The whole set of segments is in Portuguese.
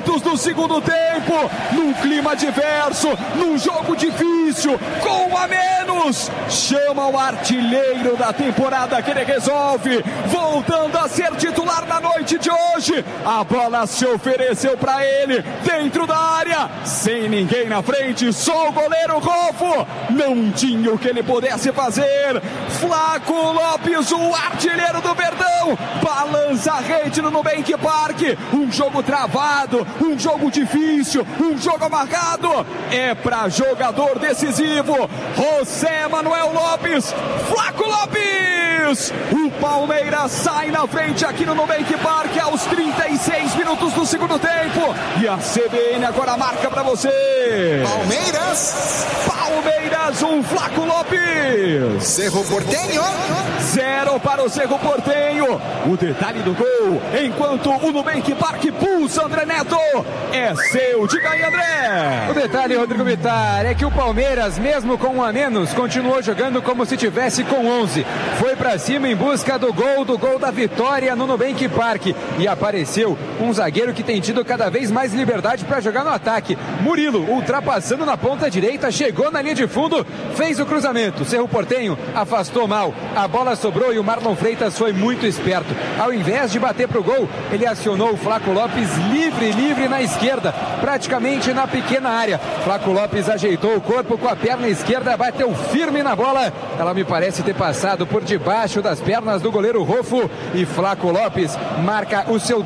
minutos do segundo tempo, num clima adverso, num jogo difícil, com 1 a menos, chama o artilheiro da temporada que ele resolve, voltando a ser titular na noite de hoje. A bola se ofereceu para ele, dentro da área, sem ninguém na frente, só o goleiro Rofo, não tinha o que ele pudesse fazer. Flaco Lopes, o artilheiro do Verdão, balança a rede no Nubank Park. Um jogo travado, um jogo difícil, um jogo amarrado, é para jogador decisivo, José Manuel Lopes, Flaco Lopes. O Palmeiras sai na frente aqui no Nubank Park aos 36 minutos do segundo tempo, e a CBN agora marca para você. Palmeiras 1, Flaco Lopes. Cerro Porteño 0 para o Cerro Porteño. O detalhe do gol, enquanto o Nubank Park pulsa, André Neto, é seu. Diga aí, André. O detalhe, Rodrigo Bittar, é que o Palmeiras, mesmo com 1 a menos, continuou jogando como se tivesse com 11. Foi pra cima em busca do gol da vitória no Nubank Park. E apareceu um zagueiro que tem tido cada vez mais liberdade para jogar no ataque. Murilo, ultrapassando na ponta direita, chegou na linha de fundo, fez o cruzamento. Cerro Porteño afastou mal. A bola sobrou e o Marlon Freitas foi muito esperto. Ao invés de bater pro gol, ele acionou o Flaco Lopes livre na esquerda, praticamente na pequena área. Flaco Lopes ajeitou o corpo com a perna esquerda, bateu firme na bola. Ela me parece ter passado por debaixo das pernas do goleiro Rofo, e Flaco Lopes marca o seu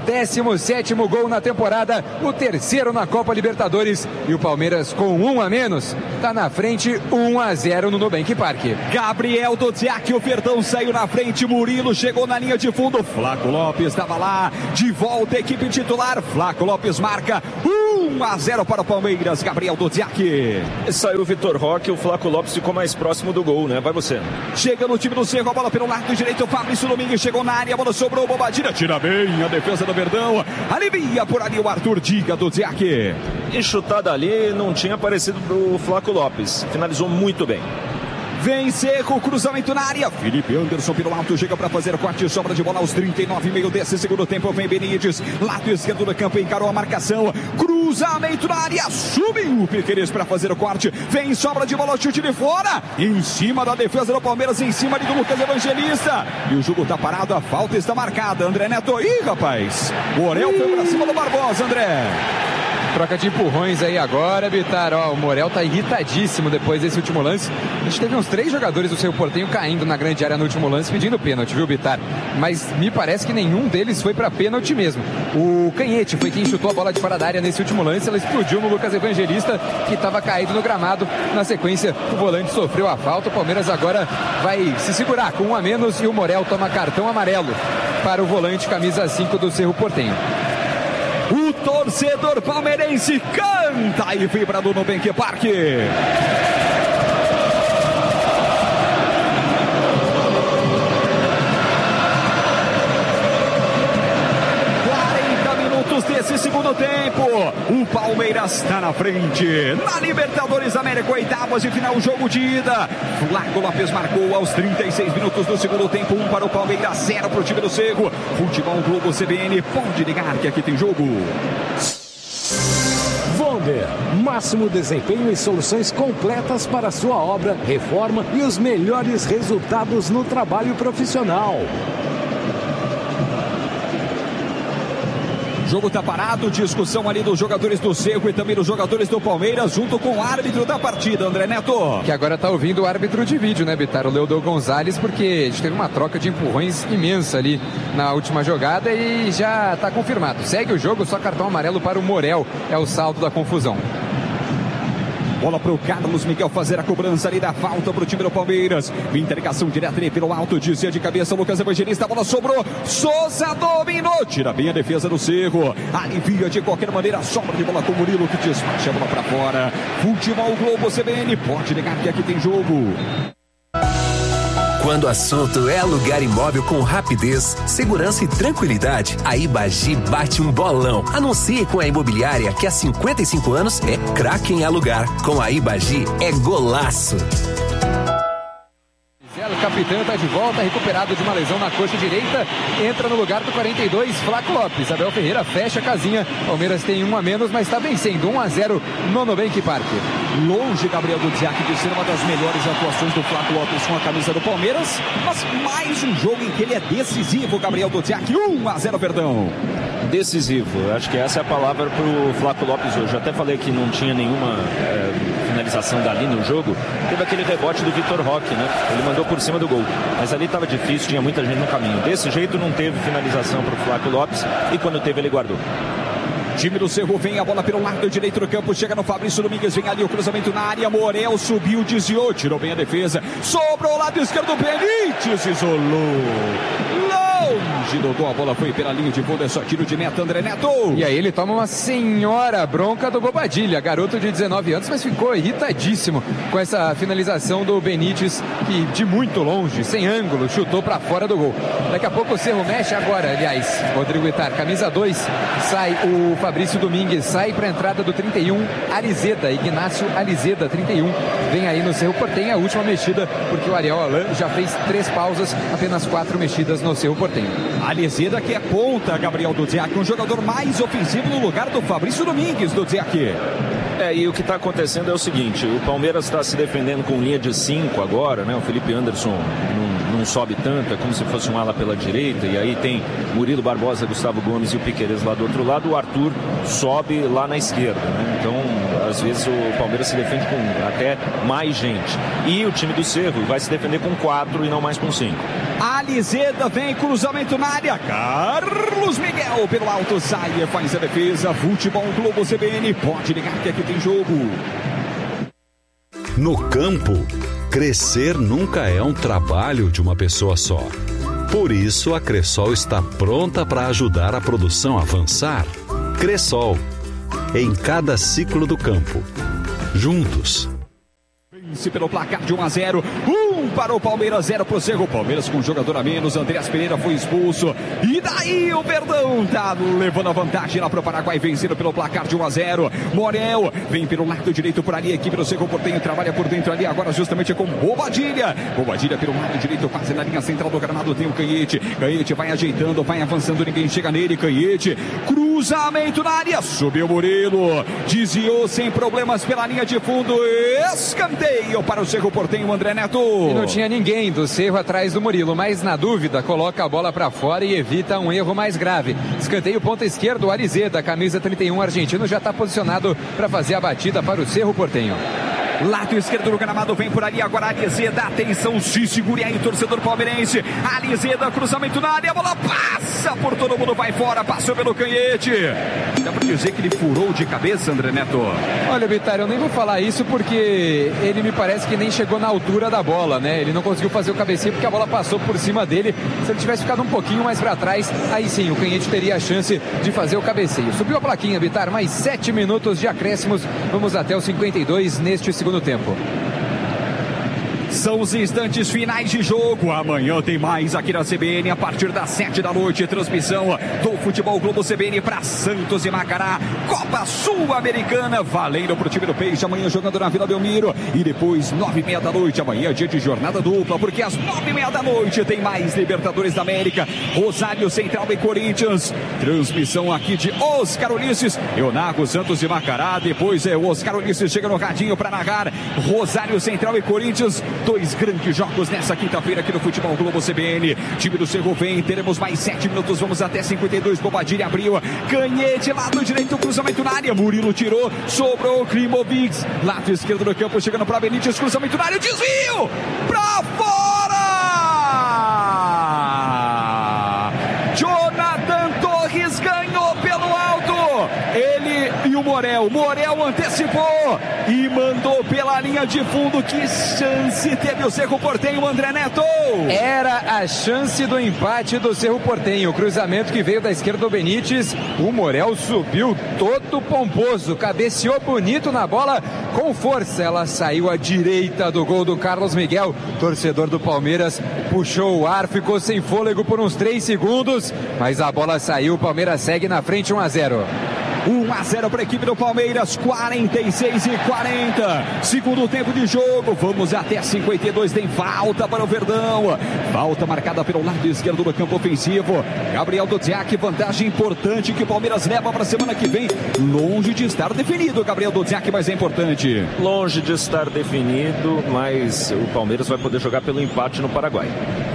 17º gol na temporada, o 3º na Copa Libertadores, e o Palmeiras, com 1 a menos, tá na frente 1 a 0 no Nubank Park. Gabriel Dodziak, o Verdão saiu na frente, Murilo chegou na linha de fundo, Flaco Lopes estava lá, de volta a equipe titular, Flaco Lopes marca 1 a 0 para o Palmeiras. Gabriel Dodziak. Saiu o Vitor Roque, o Flaco Lopes ficou mais próximo do gol, né? Vai você. Chega no time do Cerro, a bola pelo lado direito, o Fabrício Domingues chegou na área, a bola sobrou, Bobadilha, tira bem a defesa do Verdão, alivia por ali o Arthur. Diga, Dodziak. E chutada ali, não tinha aparecido pro Flaco Lopes, finalizou muito bem. Vem Cerro, cruzamento na área, Felipe Anderson pelo alto, chega para fazer corte, sobra de bola aos 39,5 desse segundo tempo, vem Benítez, lado esquerdo do campo, encarou a marcação, cruzamento na área, subiu o Piqueires para fazer o corte, vem sobra de bola, chute de fora, em cima da defesa do Palmeiras, em cima ali do Lucas Evangelista, e o jogo tá parado, a falta está marcada, André Neto, ih rapaz, o Morel foi para cima do Barbosa, André. Troca de empurrões aí agora, Bittar. Ó, o Morel tá irritadíssimo depois desse último lance. A gente teve uns 3 jogadores do Cerro Porteño caindo na grande área no último lance pedindo pênalti, viu, Bittar? Mas me parece que nenhum deles foi pra pênalti mesmo. O Canhete foi quem chutou a bola de fora da área nesse último lance. Ela explodiu no Lucas Evangelista, que estava caído no gramado. Na sequência, o volante sofreu a falta. O Palmeiras agora vai se segurar com 1 a menos e o Morel toma cartão amarelo para o volante camisa 5 do Cerro Porteño. O torcedor palmeirense canta e vibra do Nubank Park. 40 minutos desse segundo tempo. O Palmeiras está na frente. Na Libertadores América, oitavas de final, jogo de ida. Flaco Lopes marcou aos 36 minutos do segundo tempo. 1 para o Palmeiras, 0 para o time do Cerro. Futebol Globo CBN, pode ligar que aqui tem jogo. Vonder, máximo desempenho e soluções completas para sua obra, reforma e os melhores resultados no trabalho profissional. O jogo tá parado, discussão ali dos jogadores do Cerro e também dos jogadores do Palmeiras, junto com o árbitro da partida, André Neto. Que agora tá ouvindo o árbitro de vídeo, né, Bittar? O Leodô Gonzalez, porque a gente teve uma troca de empurrões imensa ali na última jogada e já tá confirmado. Segue o jogo, só cartão amarelo para o Morel, é o saldo da confusão. Bola para o Carlos Miguel fazer a cobrança ali da falta para o time do Palmeiras. Interligação direta ali pelo alto, dizia de cabeça Lucas Evangelista. A bola sobrou. Souza dominou. Tira bem a defesa do Cerro. Alivia de qualquer maneira. Sobra de bola com o Murilo que despacha a bola para fora. Futebol Globo CBN. Pode ligar que aqui tem jogo. Quando o assunto é alugar imóvel com rapidez, segurança e tranquilidade, a Ibagi bate um bolão. Anuncie com a imobiliária que há 55 anos é craque em alugar. Com a Ibagi é golaço. capitão está de volta, recuperado de uma lesão na coxa direita, entra no lugar do 42, Flaco Lopes. Abel Ferreira fecha a casinha, Palmeiras tem 1 a menos, mas está vencendo 1-0 no Nubank Park. Longe, Gabriel Dudziak, de ser uma das melhores atuações do Flaco Lopes com a camisa do Palmeiras, mas mais um jogo em que ele é decisivo, Gabriel Dudziak. 1-0, perdão. Decisivo, acho que essa é a palavra para o Flaco Lopes hoje. Eu até falei que não tinha nenhuma finalização dali no jogo. Teve aquele rebote do Vitor Roque, né? Ele mandou por cima do gol, mas ali estava difícil, tinha muita gente no caminho. Desse jeito não teve finalização para o Flaco Lopes, e quando teve ele guardou. Time do Cerro vem, a bola pelo lado direito do campo, chega no Fabrício Domingues, vem ali o cruzamento na área, Morel subiu, desviou, tirou bem a defesa, sobrou o lado esquerdo, Benítez isolou. Longe, Dodô, a bola foi pela linha de fundo, é só tiro de meta, André Neto. E aí ele toma uma senhora bronca do Bobadilha, garoto de 19 anos, mas ficou irritadíssimo com essa finalização do Benítez, que de muito longe, sem ângulo, chutou para fora do gol. Daqui a pouco o Cerro mexe agora, aliás, Rodrigo Itar, camisa 2, sai o Fabrício Domingues, sai para a entrada do 31, Alizeda, Ignácio Alizeda, 31, vem aí no Cerro Porteño, a última mexida, porque o Ariel Alan já fez 3 pausas, apenas 4 mexidas no Cerro Porteño. Alizeda, que é ponta, Gabriel Dudziak, um jogador mais ofensivo no lugar do Fabrício Domingues, Dudziak. E o que está acontecendo é o seguinte, o Palmeiras está se defendendo com linha de 5 agora, né? O Felipe Anderson não sobe tanto, é como se fosse um ala pela direita, e aí tem Murilo Barbosa, Gustavo Gomes e o Piquerez lá do outro lado, o Arthur sobe lá na esquerda, né? Então, às vezes o Palmeiras se defende com até mais gente. E o time do Cerro vai se defender com 4 e não mais com 5. Alizeda vem, cruzamento na área, Carlos Miguel pelo alto, sai, faz a defesa, Futebol Globo CBN, pode ligar que aqui tem jogo. No campo, crescer nunca é um trabalho de uma pessoa só. Por isso, a Cressol está pronta para ajudar a produção a avançar. Cressol, em cada ciclo do campo. Juntos. Vence pelo placar de 1-0, 1 para o Palmeiras, 0 para o Cerro. Palmeiras com um jogador a menos, Andreas Pereira foi expulso. E daí o Verdão tá levando a vantagem lá para o Paraguai, vencendo pelo placar de 1-0. Morel vem pelo lado direito por ali, a equipe do Cerro Porteño trabalha por dentro ali, agora justamente com Bobadilha. Bobadilha pelo lado direito, quase na linha central do gramado, tem o Canhete. Canhete vai ajeitando, vai avançando, ninguém chega nele. Canhete, cruzamento na área, subiu Murilo, desviou sem problemas pela linha de fundo, escanteio para o Cerro Porteño, André Neto. E não tinha ninguém do Cerro atrás do Murilo, mas na dúvida coloca a bola para fora e evita um erro mais grave. Escanteio ponta esquerdo, Alizeda, camisa 31 argentino, já está posicionado para fazer a batida para o Cerro Porteño. Lado esquerdo do gramado, vem por ali agora Alizeda, atenção, se segure aí, torcedor palmeirense. Alizeda, cruzamento na área, a bola passa por todo mundo, vai fora, passou pelo Canhete. Dá pra dizer que ele furou de cabeça, André Neto? Olha, Bitar, eu nem vou falar isso porque ele me parece que nem chegou na altura da bola, né? Ele não conseguiu fazer o cabeceio porque a bola passou por cima dele. Se ele tivesse ficado um pouquinho mais pra trás, aí sim, o Canhete teria a chance de fazer o cabeceio. Subiu a plaquinha, Bitar, mais 7 minutos de acréscimos, vamos até os 52 neste segundo tempo. São os instantes finais de jogo. Amanhã tem mais aqui na CBN a partir das 7 da noite. Transmissão do Futebol Globo CBN para Santos e Macará. Copa Sul-Americana valendo para o time do Peixe. Amanhã jogando na Vila Belmiro. E depois 9h30 da noite. Amanhã é dia de jornada dupla, porque às 9h30 da noite tem mais Libertadores da América. Rosário Central e Corinthians. Transmissão aqui de Oscar Ulisses. Eu narro Santos e Macará. Depois o Oscar Ulisses chega no radinho para narrar Rosário Central e Corinthians. 2 grandes jogos nessa quinta-feira aqui no Futebol Globo CBN. Time do Cerro vem, teremos mais 7 minutos, vamos até 52. Bobadilha abriu, Canhete, lado direito, cruzamento na área, Murilo tirou, sobrou Klimovic, lado esquerdo do campo, chegando para Benítez, cruzamento na área, desvio, pra fora! Jonathan Torres ganhou pelo alto, ele e o Morel antecipou e mandou pela linha de fundo. Que chance teve o Cerro Porteño, André Neto? Era a chance do empate do Cerro Porteño. O cruzamento que veio da esquerda do Benítez, o Morel subiu todo pomposo, cabeceou bonito na bola, com força, ela saiu à direita do gol do Carlos Miguel. Torcedor do Palmeiras puxou o ar, ficou sem fôlego por uns 3 segundos, mas a bola saiu, o Palmeiras segue na frente 1-0. 1-0 para a equipe do Palmeiras, 46-40. Segundo tempo de jogo, vamos até 52, tem falta para o Verdão. Falta marcada pelo lado esquerdo do campo ofensivo. Gabriel Dudziak, vantagem importante que o Palmeiras leva para a semana que vem. Longe de estar definido, Gabriel Dudziak, mas é importante. Longe de estar definido, mas o Palmeiras vai poder jogar pelo empate no Paraguai.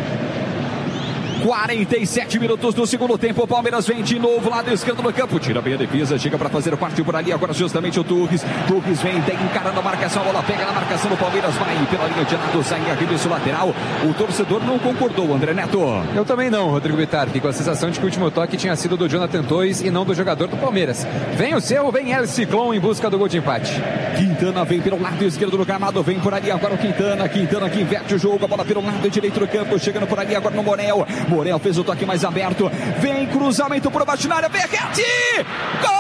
47 minutos do segundo tempo, o Palmeiras vem de novo lado esquerdo do campo, tira bem a defesa, chega para fazer o partiu por ali, agora justamente o Torres vem encarando a marcação, a bola pega na marcação do Palmeiras, vai pela linha de lado, sai em arremesso lateral, o torcedor não concordou, André Neto. Eu também não, Rodrigo Bittar, fico com a sensação de que o último toque tinha sido do Jonathan Toys e não do jogador do Palmeiras. Vem o seu, vem El Ciclone em busca do gol de empate. Quintana vem pelo lado esquerdo do gramado, vem por ali agora o Quintana que inverte o jogo, a bola pelo lado direito do campo, chegando por ali agora no Morel fez o toque mais aberto, vem cruzamento por baixo na área, Verratti! Gol!